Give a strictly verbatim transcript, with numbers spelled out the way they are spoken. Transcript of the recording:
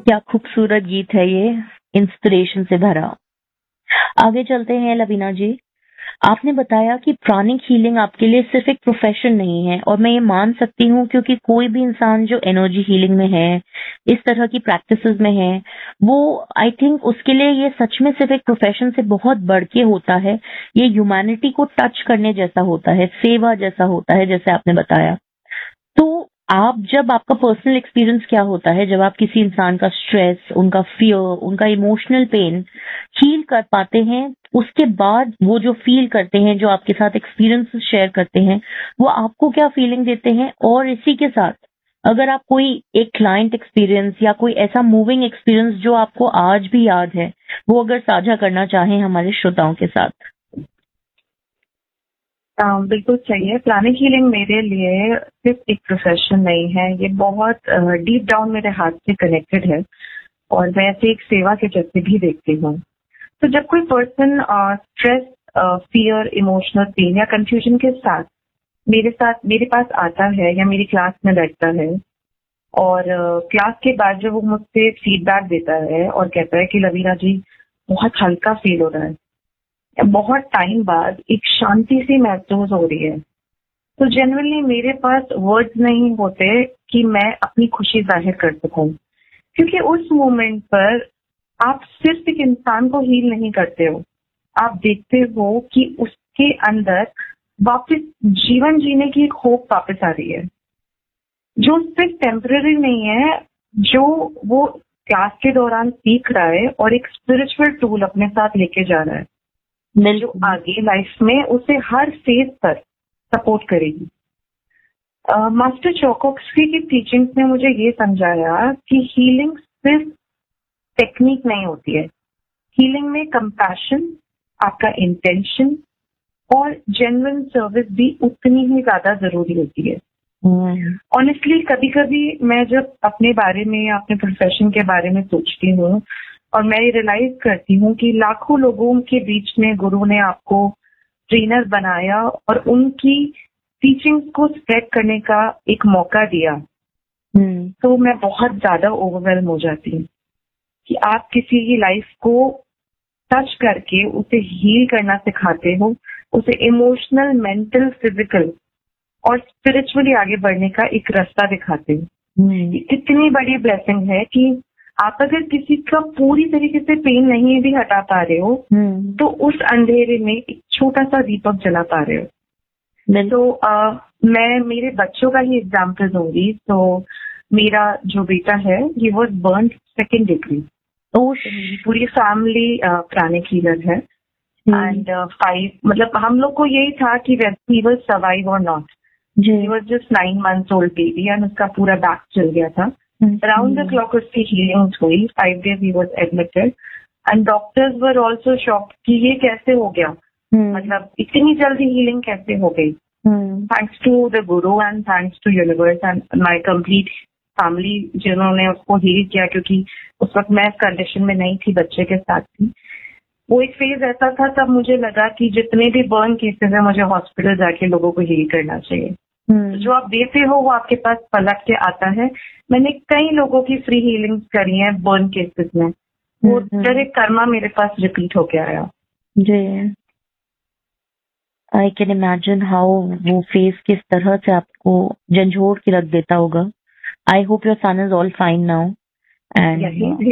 क्या खूबसूरत गीत है ये, इंस्पिरेशन से भरा। आगे चलते हैं लवीना जी। आपने बताया कि प्राणिक हीलिंग आपके लिए सिर्फ एक प्रोफेशन नहीं है, और मैं ये मान सकती हूँ क्योंकि कोई भी इंसान जो एनर्जी हीलिंग में है, इस तरह की प्रैक्टिसेस में है, वो आई थिंक उसके लिए ये सच में सिर्फ एक प्रोफेशन से बहुत बढ़ के होता है। ये ह्यूमैनिटी को टच करने जैसा होता है, सेवा जैसा होता है, जैसे आपने बताया। तो आप जब आपका पर्सनल एक्सपीरियंस क्या होता है जब आप किसी इंसान का स्ट्रेस, उनका फियर, उनका इमोशनल पेन हील कर पाते हैं, उसके बाद वो जो फील करते हैं, जो आपके साथ एक्सपीरियंस शेयर करते हैं, वो आपको क्या फीलिंग देते हैं? और इसी के साथ अगर आप कोई एक क्लाइंट एक्सपीरियंस या कोई ऐसा मूविंग एक्सपीरियंस जो आपको आज भी याद है, वो अगर साझा करना चाहें हमारे श्रोताओं के साथ। Uh, बिल्कुल सही है। प्राणिक हीलिंग मेरे लिए सिर्फ एक प्रोफेशन नहीं है, ये बहुत डीप uh, डाउन मेरे हाथ से कनेक्टेड है और मैं ऐसे एक सेवा के जैसे भी देखती हूँ। तो जब कोई person stress, fear, emotional pain या कंफ्यूजन के साथ मेरे साथ मेरे पास आता है या मेरी क्लास में बैठता है और क्लास uh, के बाद जब वो मुझसे फीडबैक देता है और कहता है कि लवीना जी बहुत हल्का फील हो रहा है, बहुत टाइम बाद एक शांति सी महसूस हो रही है, तो जनरली मेरे पास वर्ड्स नहीं होते कि मैं अपनी खुशी जाहिर कर सकूं, क्योंकि उस मोमेंट पर आप सिर्फ एक इंसान को हील नहीं करते हो, आप देखते हो कि उसके अंदर वापस जीवन जीने की एक होप वापस आ रही है, जो सिर्फ टेम्पररी नहीं है, जो वो क्लास के दौरान सीख रहा है और एक स्पिरिचुअल टूल अपने साथ लेके जा रहा है जो आगे लाइफ में उसे हर फेज पर सपोर्ट करेगी। मास्टर चोकोस्की की टीचिंग्स ने मुझे ये समझाया कि हीलिंग सिर्फ टेक्निक नहीं होती है, हीलिंग में कंपैशन, आपका इंटेंशन और जेन्युइन सर्विस भी उतनी ही ज्यादा जरूरी होती है। Honestly hmm. कभी कभी मैं जब अपने बारे में, अपने प्रोफेशन के बारे में सोचती हूँ और मैं ये रियलाइज करती हूँ कि लाखों लोगों के बीच में गुरु ने आपको ट्रेनर बनाया और उनकी टीचिंग्स को स्प्रेड करने का एक मौका दिया, hmm. तो मैं बहुत ज्यादा ओवरवेल्म हो जाती हूँ कि आप किसी की लाइफ को टच करके उसे हील करना सिखाते हो, उसे इमोशनल, मेंटल, फिजिकल और स्पिरिचुअली आगे बढ़ने का एक रास्ता दिखाते हो। hmm. इतनी बड़ी ब्लेसिंग है कि आप अगर किसी का पूरी तरीके से पेन नहीं भी हटा पा रहे हो hmm. तो उस अंधेरे में एक छोटा सा दीपक जला पा रहे हो। तो आ, मैं मेरे बच्चों का ही एग्जाम्पल दूंगी। तो मेरा जो बेटा है, he was born second degree, तो पूरी फैमिली प्राणिक हीलर है एंड फाइव मतलब हम लोग को यही था कि वेदर ही विल सर्वाइव और not. He was just nine months old baby and उसका पूरा बैक चल गया था। Around the clock उसकी हीलिंग हुई, five days he was admitted and doctors were also shocked कि ये कैसे हो गया, hmm. मतलब इतनी जल्दी हीलिंग कैसे हो गई। Thanks to the Guru and thanks to universe and my complete family जिन्होंने उसको हील किया, क्योंकि उस वक्त मैं इस कंडीशन में नहीं थी, बच्चे के साथ थी। वो एक फेज ऐसा था, तब मुझे लगा कि जितने भी बर्न केसेस है मुझे हॉस्पिटल जाके लोगों को हील करना चाहिए। Hmm. जो आप देते हो वो आपके पास पलट के आता है। मैंने कई लोगों की फ्री हीलिंग करी है बर्न केसेस में, वो डायरेक्ट कर्मा मेरे पास रिपीट होके आया। जी, आई कैन इमेजिन हाउ वो फेस किस तरह से आपको झंझोड़ के रख देता होगा। I hope your son is all fine now and